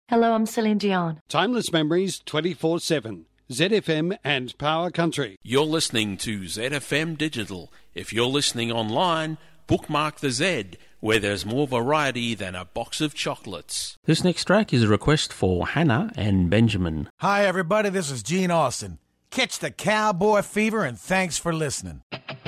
Hello, I'm Celine Dion. Timeless memories 24/7. ZFM and Power Country. You're listening to ZFM Digital. If you're listening online, bookmark the Z, where there's more variety than a box of chocolates. This next track is a request for Hannah and Benjamin. Hi, everybody. This is Gene Austin. Catch the cowboy fever, and thanks for listening.